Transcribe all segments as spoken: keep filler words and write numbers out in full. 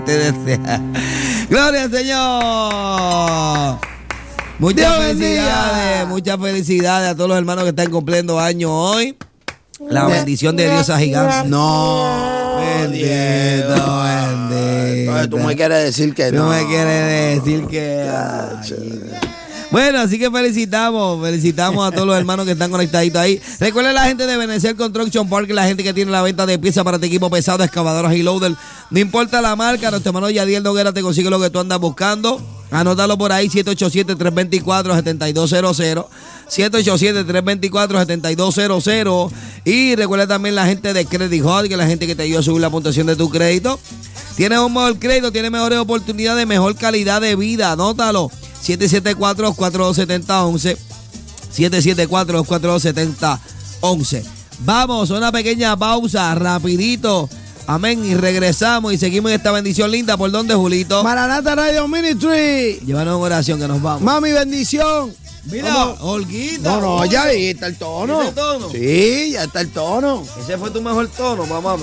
te desea. Gloria al Señor. Muchas Dios felicidades, bendiga. muchas felicidades a todos los hermanos que están cumpliendo años hoy. La bendición de Dios a gigante. No, Bendito, Diego. bendito. Entonces tú me quieres decir que Tú no. me quieres decir que... ay. Bueno, así que felicitamos, felicitamos a todos los hermanos que están conectaditos ahí. Recuerden la gente de Benecer Construction Park, la gente que tiene la venta de piezas para tu equipo pesado, excavadoras y loader. No importa la marca, nuestro hermano Yadiel Noguera te consigue lo que tú andas buscando. Anótalo por ahí, siete ocho siete, tres dos cuatro, siete dos cero cero. siete ocho siete, tres dos cuatro, siete dos cero cero. Y recuerda también la gente de Credit Hot, que es la gente que te ayuda a subir la puntuación de tu crédito. Tienes un mejor crédito, tienes mejores oportunidades, mejor calidad de vida. Anótalo. siete siete cuatro, cuatro dos siete cero, once. siete siete cuatro, cuatro dos siete cero, once. Vamos a una pequeña pausa, rapidito. Amén. Y regresamos y seguimos en esta bendición linda. ¿Por dónde, Julito? Maranata Radio Ministry. Llévanos en oración que nos vamos. Mami, bendición. Mira, Vamos. Olguita. No, no, ya ahí está el tono. ¿Ese tono? Sí, ya está el tono. Ese fue tu mejor tono, mamá.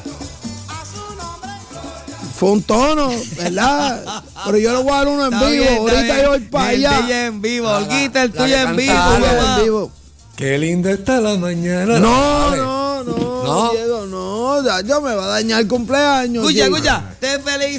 Fue un tono, ¿verdad? Pero yo le voy a dar uno en Está vivo. bien, está Ahorita bien. yo voy para El allá. tuyo en vivo, Olguita, el la tuyo que en vivo, canta Ale, mamá. en vivo. Qué linda está la mañana. No, Dale. no, no, No. Diego, no. Ya, yo me va a dañar el cumpleaños. Escucha, Diego. escucha. Te felicito.